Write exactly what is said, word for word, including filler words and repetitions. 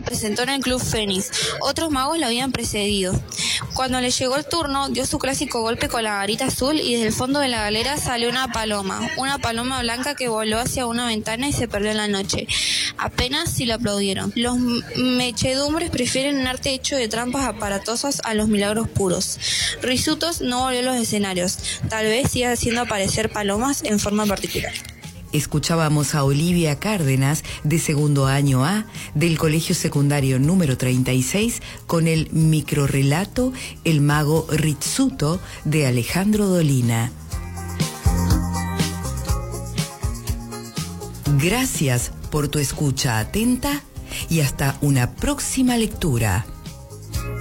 se presentó en el Club Fénix. Otros magos lo habían precedido. Cuando le llegó el turno, dio su clásico golpe con la varita azul y desde el fondo de la galera salió una paloma, una paloma blanca que voló hacia una ventana y se perdió en la noche. Apenas si lo aplaudieron. Los mechedumbres prefieren un arte hecho de trampas aparatosas a los milagros puros. Risutos no volvió a los escenarios. Tal vez siga haciendo aparecer palomas en forma particular. Escuchábamos a Olivia Cárdenas, de segundo año A, del Colegio Secundario número treinta y seis, con el microrrelato El mago Rizzuto, de Alejandro Dolina. Gracias por tu escucha atenta y hasta una próxima lectura.